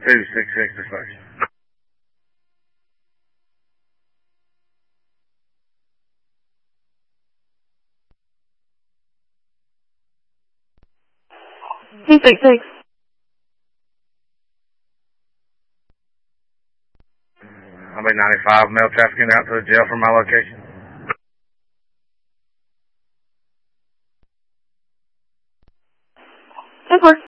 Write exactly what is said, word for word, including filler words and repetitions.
two six six dispatch. two six six. I'll be ninety-five, male trafficking out to the jail from my location. ten four.